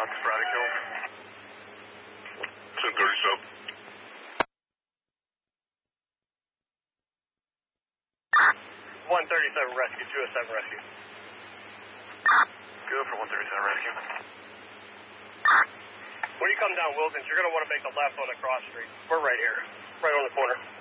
Sporadic Hill. 1037. 137 rescue, 207 rescue. Go for 137 rescue. When you come down Wilkins, you're going to want to make a left on the cross street. We're right here, right on the corner.